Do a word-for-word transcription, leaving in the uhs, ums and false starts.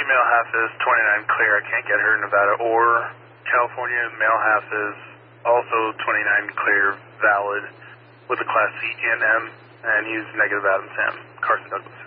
male half is twenty-nine clear. I can't get her in Nevada or California. Male half is also twenty-nine clear, valid, with a Class C and M, and he's negative Adam Sam, Carson Douglas.